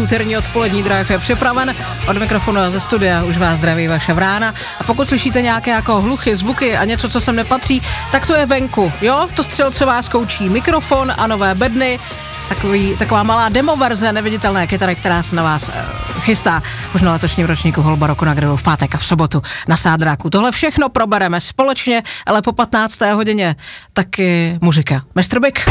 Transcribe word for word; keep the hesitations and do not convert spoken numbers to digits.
úterní odpolední Drive je připraven. Od mikrofonu a ze studia už vás zdraví vaše Vrána. A pokud slyšíte nějaké jako hluchy, zvuky a něco, co sem nepatří, tak to je venku, jo? To střelce vás koučí mikrofon a nové bedny. Takový, taková malá demoverze neviditelné kytary, která se na vás e, chystá už na letošním ročníku Holba roku na grilu v pátek a v sobotu na Sádráku. Tohle všechno probereme společně, ale po patnácté hodině taky muzika. mistr Big.